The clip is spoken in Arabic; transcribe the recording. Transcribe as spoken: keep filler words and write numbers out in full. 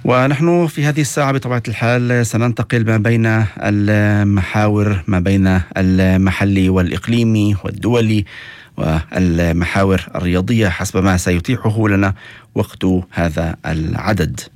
ونحن في هذه الساعة بطبيعة الحال سننتقل ما بين المحاور، ما بين المحلي والإقليمي والدولي والمحاور الرياضية حسب ما سيتيحه لنا وقت هذا العدد.